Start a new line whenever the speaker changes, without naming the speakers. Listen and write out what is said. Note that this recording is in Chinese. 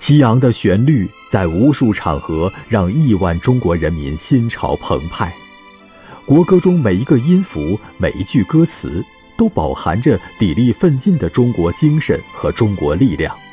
激昂的旋律在无数场合让亿万中国人民心潮澎湃。国歌中每一个音符、每一句歌词，都饱含着砥砺奋进的中国精神和中国力量。